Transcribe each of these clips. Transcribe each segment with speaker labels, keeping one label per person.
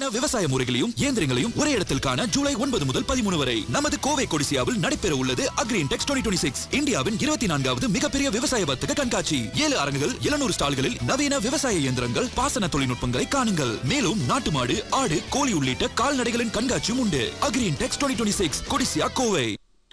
Speaker 1: நவீன விவசாய முறைகளையும் இயந்திரங்களையும் ஒரே இடத்தில் காண ஜூலை 9 முதல் 13 வரை நமது கோவை கொடிசியாவில் நடைபெற உள்ளது அக்ரின்டெக்ஸ் 2026 இந்தியாவின் 24வது மிகப்பெரிய விவசாய வர்த்தக கண்காட்சி. 7 அரங்குகள் 700 ஸ்டால்களில் நவீன விவசாய இயந்திரங்கள், பாசன தொழில்நுட்பங்களை காணுங்கள். மேலும் நாட்டு மாடு, ஆடு, கோழி உள்ளிட்ட கால்நடைகளின் கண்காட்சியும் உண்டு. அக்ரின்டெக்ஸ் 2026 கொடிசியா கோவை.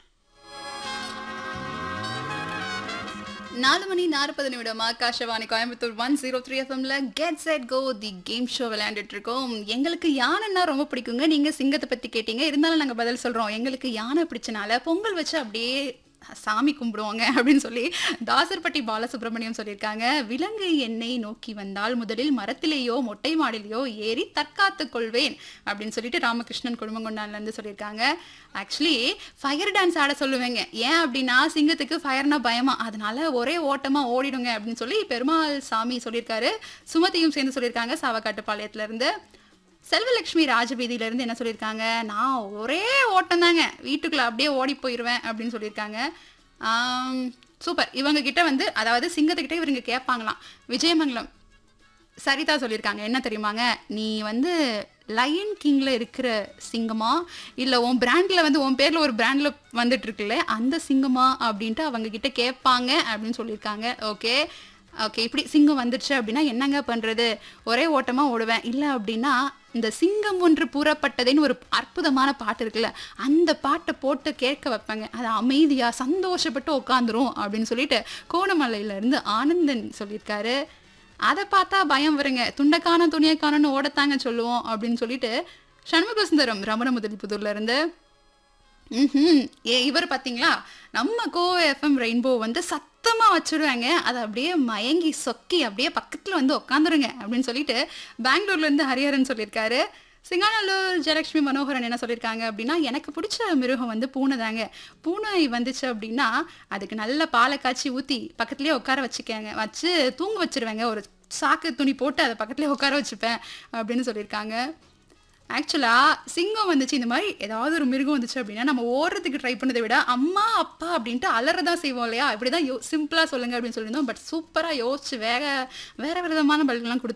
Speaker 2: 4:40 ஆகாஷவாணி கோயம்புத்தூர் 103 எஃப்எம்ல get set go the game show விளையாண்டுட்டு இருக்கோம். எங்களுக்கு யானைன்னா ரொம்ப பிடிக்குங்க. நீங்க சிங்கத்தை பத்தி கேட்டீங்க, இருந்தாலும் நாங்க பதில் சொல்றோம். எங்களுக்கு யானை பிடிச்சனால பொங்கல் வச்சு அப்படியே சாமி கும்பிடுவாங்க அப்படின்னு சொல்லி தாசர்பட்டி பாலசுப்ரமணியம் சொல்லியிருக்காங்க. விலங்கு என்னை நோக்கி வந்தால் முதலில் மரத்திலேயோ மொட்டை மாடிலேயோ ஏறி தற்காத்து கொள்வேன் அப்படின்னு சொல்லிட்டு ராமகிருஷ்ணன் குடும்பங்கொண்டான்ல இருந்து சொல்லியிருக்காங்க. ஆக்சுவலி ஃபயர் டான்ஸ் ஆட சொல்லுவேங்க. ஏன் அப்படின்னா சிங்கத்துக்கு ஃபயர்னா பயமா, அதனால ஒரே ஓட்டமா ஓடிடுங்க அப்படின்னு சொல்லி பெருமாள் சாமி சொல்லியிருக்காரு. சுமதியும் சேர்ந்து சொல்லியிருக்காங்க சாவக்காட்டுப்பாளையத்துல இருந்து. செல்வலட்சுமி ராஜவீதியில இருந்து என்ன சொல்லியிருக்காங்க, நான் ஒரே ஓட்டம் தாங்க, வீட்டுக்குள்ள அப்படியே ஓடி போயிடுவேன் அப்படின்னு சொல்லியிருக்காங்க. சூப்பர். இவங்க கிட்ட வந்து அதாவது சிங்கத்துக்கிட்ட இவங்க கேட்பாங்களாம். விஜயமங்கலம் சரிதா சொல்லியிருக்காங்க. என்ன தெரியுமாங்க, நீ வந்து லயன் கிங்ல இருக்கிற சிங்கமா இல்லை உன் பிராண்ட்ல வந்து உன் பேர்ல ஒரு பிராண்ட்ல வந்துட்டு இருக்குல்ல அந்த சிங்கமா அப்படின்ட்டு அவங்க கிட்ட கேட்பாங்க அப்படின்னு சொல்லியிருக்காங்க. ஓகே ஓகே, இப்படி சிங்கம் வந்துடுச்சு அப்படின்னா என்னங்க பண்ணுறது, ஒரே ஓட்டமாக ஓடுவேன். இல்லை அப்படின்னா இந்த சிங்கம் ஒன்று பூரப்பட்டதுன்னு ஒரு அற்புதமான பாட்டு இருக்குல்ல, அந்த பாட்டை போட்டு கேட்க வைப்பாங்க. அது அமைதியாக சந்தோஷப்பட்டு உட்காந்துரும் அப்படின்னு சொல்லிட்டு கோணமலையிலேருந்து ஆனந்தன் சொல்லியிருக்காரு. அதை பார்த்தா பயம் வருங்க, துண்டைக்கான துணியக்கானன்னு ஓடத்தாங்க சொல்லுவோம் அப்படின்னு சொல்லிட்டு சண்முக சுந்தரம் ரமண முதலிப்புதூர்ல இருந்து. இவர் பார்த்தீங்களா, நம்ம கோவை எஃப்எம் ரெயின்போ வந்து சத்தமாக வச்சுருவாங்க, அதை அப்படியே மயங்கி சொக்கி அப்படியே பக்கத்தில் வந்து உட்காந்துருங்க அப்படின்னு சொல்லிட்டு பெங்களூர்லேருந்து ஹரிஹரன் சொல்லியிருக்காரு. சிங்காநல்லூர் ஜெயலட்சுமி மனோகரன் என்ன சொல்லியிருக்காங்க அப்படின்னா, எனக்கு பிடிச்ச மிருகம் வந்து பூனை தாங்க. பூனை வந்துச்சு அப்படின்னா அதுக்கு நல்ல பாலை காய்ச்சி ஊற்றி பக்கத்துலேயே உட்கார வச்சு தூங்க வச்சுருவேங்க. ஒரு சாக்கு துணி போட்டு அதை பக்கத்துலேயே உட்கார வச்சுப்பேன் அப்படின்னு சொல்லியிருக்காங்க. ஆக்சுவலாக சிங்கம் வந்துச்சு, இந்த மாதிரி ஏதாவது ஒரு மிருகம் வந்துச்சு அப்படின்னா நம்ம ஓடுறதுக்கு ட்ரை பண்ணதை விட அம்மா அப்பா அப்படின்ட்டு அலறதான் செய்வோம் இல்லையா, இப்படி தான் சிம்பிளாக சொல்லுங்க அப்படின்னு சொல்லியிருந்தோம். பட் சூப்பராக யோசிச்சு வேற விதமான பதில்கள்லாம் கொடுத்து